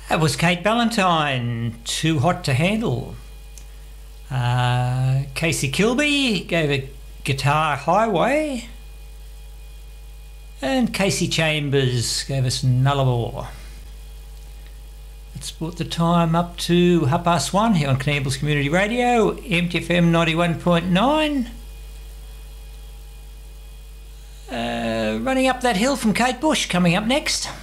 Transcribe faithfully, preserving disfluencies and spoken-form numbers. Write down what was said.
That was Kate Ballantyne, Too Hot to Handle. Uh, Casey Kilby gave a Guitar Highway. And Casey Chambers gave us Nullarbor. That's brought the time up to half past one here on Coonambles Community Radio, M T F M ninety-one point nine. Uh, running Up That Hill from Kate Bush coming up next.